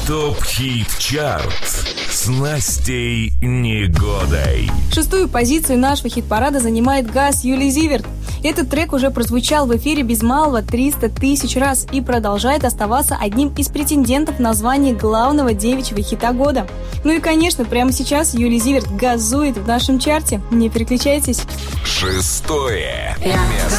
ТОП-ХИТ-ЧАРТ с Настей Негодой. 6-ю позицию нашего хит-парада занимает «Газ» Юлии Зиверт. Этот трек уже прозвучал в эфире без малого 300 тысяч раз и продолжает оставаться одним из претендентов на звание главного девичьего хита года. Ну и, конечно, прямо сейчас Юлия Зиверт газует в нашем чарте. Не переключайтесь. 6-е место.